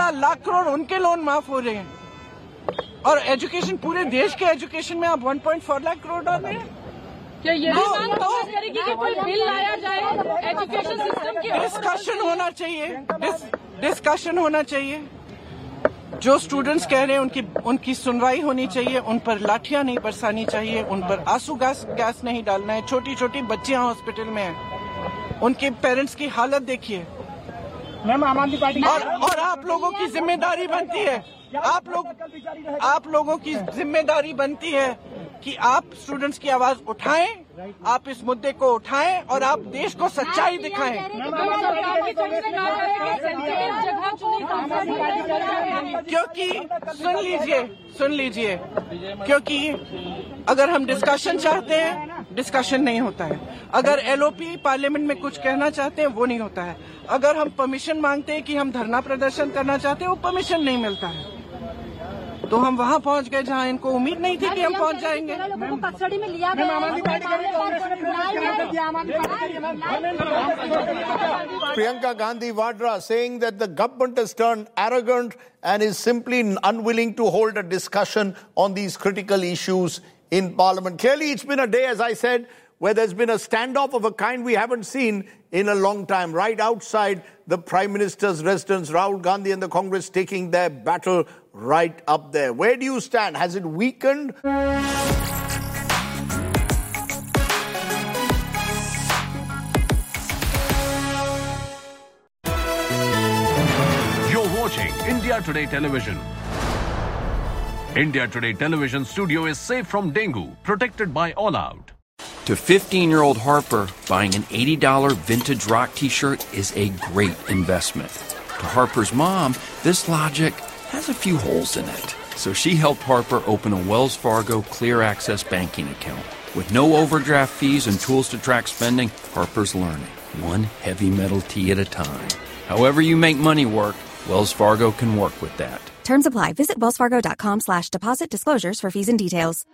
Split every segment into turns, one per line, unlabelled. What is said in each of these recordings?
15 लाख करोड़ उनके लोन माफ हो रहे हैं, और एजुकेशन, पूरे देश के एजुकेशन में आप 1.4 लाख करोड़ डाल रहे हैं।
क्या ये मांग कांग्रेस करेगी कि कोई बिल लाया जाए एजुकेशन सिस्टम के?
डिस्कशन होना चाहिए, डिस्कशन होना चाहिए। जो स्टूडेंट्स कह रहे हैं उनकी सुनवाई होनी चाहिए, उन पर लाठियां नहीं बरसानी चाहिए, उन पर आंसू गैस नहीं डालना है। छोटी छोटी बच्चियां हॉस्पिटल में हैं, उनके पेरेंट्स की हालत देखिए।
मैम, आम आदमी पार्टी
और आप लोगों की जिम्मेदारी बनती है, आप लोगों की जिम्मेदारी बनती है कि आप स्टूडेंट्स की आवाज उठाएं, आप इस मुद्दे को उठाएं और आप देश को सच्चाई दिखाएं। क्योंकि सुन लीजिए, क्योंकि अगर हम डिस्कशन चाहते हैं, डिस्कशन नहीं होता है। अगर एलओपी पार्लियामेंट में कुछ कहना चाहते हैं, वो नहीं होता है। अगर हम परमिशन मांगते हैं कि हम धरना प्रदर्शन करना चाहते हैं, वो परमिशन नहीं मिलता है। तो हम वहाँ पहुँच गए जहाँ इनको उम्मीद नहीं थी कि हम पहुँच जाएंगे।
Priyanka Gandhi Vadra saying that the government has turned arrogant and is simply unwilling to hold a discussion on these critical issues in Parliament. Clearly, it's been a day, as I said, where there's been a standoff of a kind we haven't seen in a long time. Right outside the Prime Minister's residence, Rahul Gandhi and the Congress taking their battle right up there. Where do you stand? Has it weakened?
You're watching India Today Television. India Today Television studio is safe from dengue, protected by All Out.
To 15-year-old Harper, buying an $80 vintage rock t-shirt is a great investment. To Harper's mom, this logic has a few holes in it. So she helped Harper open a Wells Fargo Clear Access banking account. With no overdraft fees and tools to track spending, Harper's learning, one heavy metal tee at a time. However you make money work, Wells Fargo can work with that.
Terms apply. Visit wellsfargo.com/deposit disclosures for fees and details.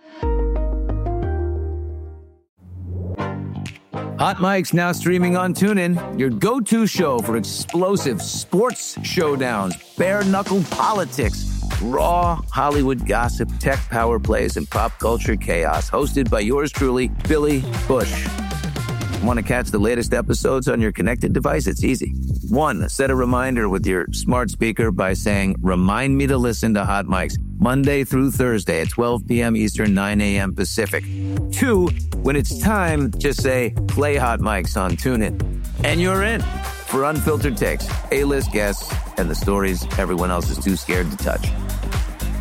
Hot Mic's now streaming on TuneIn, your go-to show for explosive sports showdowns, bare-knuckle politics, raw Hollywood gossip, tech power plays, and pop culture chaos. Hosted by yours truly, Billy Bush. Want to catch the latest episodes on your connected device? It's easy. 1, set a reminder with your smart speaker by saying, "Remind me to listen to Hot Mics Monday through Thursday at 12 p.m. Eastern, 9 a.m. Pacific." 2, when it's time, just say, "Play Hot Mics on TuneIn." And you're in for unfiltered takes, A-list guests, and the stories everyone else is too scared to touch.